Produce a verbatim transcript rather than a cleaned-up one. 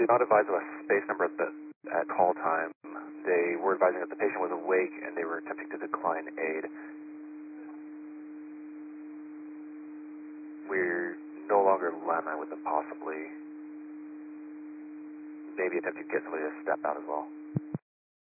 not advised of a space number at, the, at call time. They were advising that the patient was awake and they were attempting to decline aid. We're no longer landline with them, possibly. Maybe attempting to get somebody to step out as well.